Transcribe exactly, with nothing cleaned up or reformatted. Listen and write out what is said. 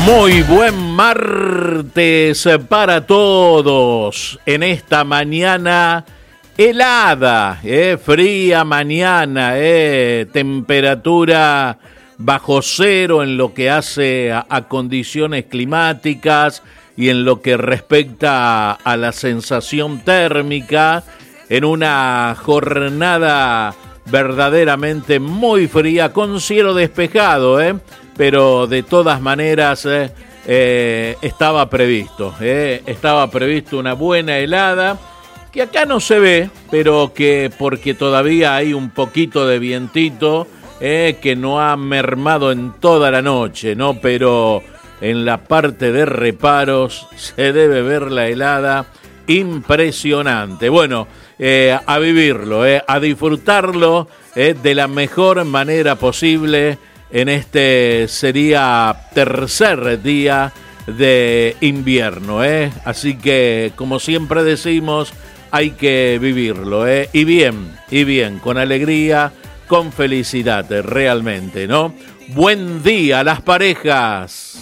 Muy buen martes para todos en esta mañana helada, eh, fría mañana, eh, temperatura bajo cero en lo que hace a, a condiciones climáticas y en lo que respecta a, a la sensación térmica, en una jornada verdaderamente muy fría, con cielo despejado, eh, pero de todas maneras eh, eh, estaba previsto, eh, estaba previsto una buena helada, que acá no se ve, pero que porque todavía hay un poquito de vientito, eh, que no ha mermado en toda la noche, ¿no? Pero en la parte de reparos se debe ver la helada impresionante. Bueno, eh, a vivirlo, eh, a disfrutarlo eh, de la mejor manera posible en este sería tercer día de invierno, eh. Así que, como siempre decimos, hay que vivirlo, eh, y bien, y bien, con alegría, con felicidad, realmente, ¿no? Buen día a las parejas.